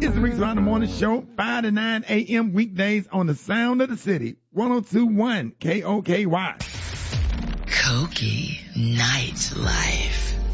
It's the Reese Around the Morning Show, 5 to 9 a.m. weekdays on the Sound of the City, 102.1 KOKY. Koki Nightlife.